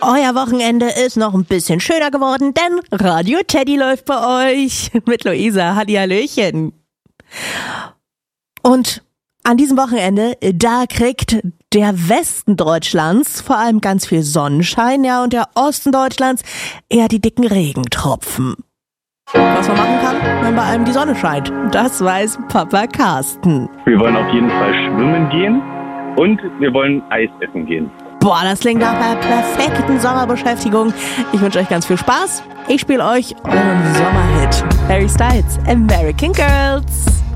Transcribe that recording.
Euer Wochenende ist noch ein bisschen schöner geworden, denn Radio Teddy läuft bei euch mit Luisa. Hallihallöchen. Und an diesem Wochenende, da kriegt der Westen Deutschlands vor allem ganz viel Sonnenschein, ja, und der Osten Deutschlands eher die dicken Regentropfen. Was man machen kann, wenn bei einem die Sonne scheint, das weiß Papa Carsten. Wir wollen auf jeden Fall schwimmen gehen und wir wollen Eis essen gehen. Boah, das klingt nach einer perfekten Sommerbeschäftigung. Ich wünsche euch ganz viel Spaß. Ich spiele euch euren Sommerhit. Harry Styles, American Girls.